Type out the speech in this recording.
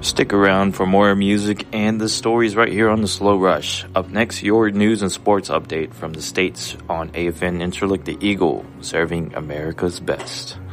Stick around for more music and the stories right here on the Slow Rush. Up next, your news and sports update from the States on AFN Interlook the Eagle, serving America's best.